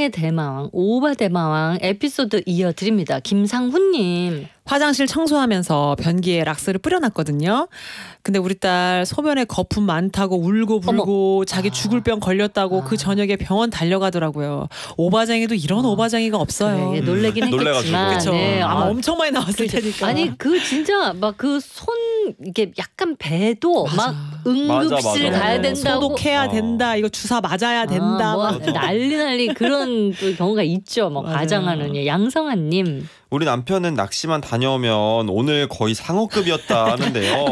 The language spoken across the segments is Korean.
사랑의 대마왕, 오바 대마왕 에피소드 이어드립니다. 김상훈님. 화장실 청소하면서 변기에 락스를 뿌려놨거든요. 근데 우리 딸 소변에 거품 많다고 울고 불고 어머. 자기 죽을 병 걸렸다고 그 저녁에 병원 달려가더라고요. 오바쟁이도 이런 오바쟁이가 없어요. 그래, 놀래긴 했겠지만. 그렇죠. 네. 아마 엄청 많이 나왔을 테니까. 아니 그 진짜 막 그 손 이게 약간 배도 맞아. 막 응급실 맞아. 가야 된다고. 소독해야 된다. 이거 주사 맞아야 된다. 뭐 난리 그런 또 경우가 있죠. 뭐 맞아요. 과장하는 양성아님. 우리 남편은 낚시만 다녀오면 오늘 거의 상어급이었다 하는데요.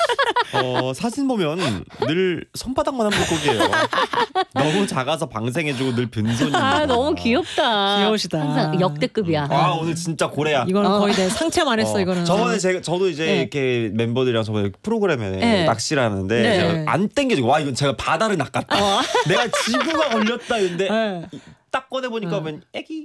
사진 보면 늘 손바닥만한 물고기예요. 너무 작아서 방생해주고 늘 빈손입니다. 아 너무 귀엽다. 귀여우시다. 항상 역대급이야. 아 오늘 진짜 고래야. 이거는 거의 내 상체만 했어. 이거는. 저번에 저도 이제 네. 이렇게 멤버들이랑 저번에 프로그램에 네. 낚시를 하는데 네. 제가 안 땡겨지고 와 이건 제가 바다를 낚았다. 내가 지구가 걸렸다 근데 네. 딱 꺼내보니까 웬 애기.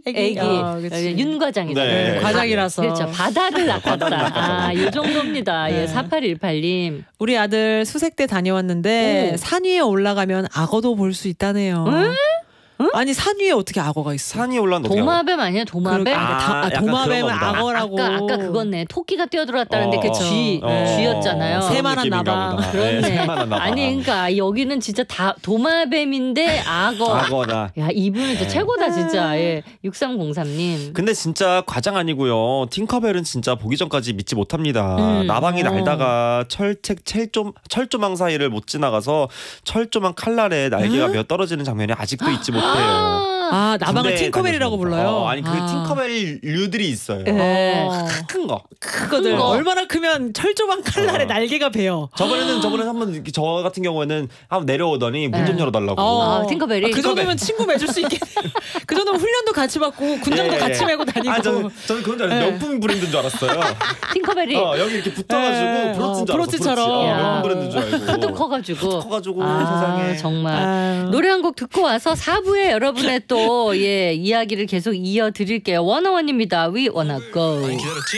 윤 과장이다. 네. 과장이라서. 그렇죠. 바다를 낚았다. 이 정도입니다. 네. 예, 4818님. 우리 아들 수색대 다녀왔는데 오. 산 위에 올라가면 악어도 볼 수 있다네요. 아니 산 위에 어떻게 악어가 있어? 산이 올라왔는데 도마뱀 아니야? 도마뱀? 그러니까 약간 도마뱀은 그런 거보다. 악어라고. 아까 그거네. 토끼가 뛰어들어왔다는데 그 그쵸. 쥐였잖아요. 새만한 느낌인가 나방. 보다. 그렇네. 새만한 나방. 아니 그러니까 여기는 진짜 다 도마뱀인데 악어. 악어다. 야 이분은 진짜 최고다 진짜. 예. 6303님. 근데 진짜 과장 아니고요. 팅커벨은 진짜 보기 전까지 믿지 못합니다. 나방이 어. 날다가 철조망 사이를 못 지나가서 철조망 칼날에 날개가 몇 떨어지는 장면이 아직도 잊지 못해요. 아 나방을 군대에 팅커벨이라고 다녔습니다. 불러요. 아니 그 팅커벨류들이 있어요. 네. 큰 거. 그거들 큰 거. 얼마나 크면 철조망 칼날에 날개가 베어. 저번에는 한번 이렇게 저 같은 경우에는 한번 내려오더니 문 좀 열어달라고. 아, 팅커벨이. 그 정도면 친구 맺을 수 있겠네. 그 정도면 훈련도 같이 받고 군장도 같이 메고 다니고. 아, 저는 그건 줄 알았어요. 명품 브랜드인 줄 알았어요. 팅커벨이. 여기 이렇게 붙어가지고 브로치인 줄 알았어. 브로치처럼. 명품 브랜드인 줄 알고. 뚝뚝 커가지고. 세상에. 정말. 아유. 노래 한 곡 듣고 와서 4부에 여러분의 또 이야기를 계속 이어드릴게요. 원어원입니다. We wanna go.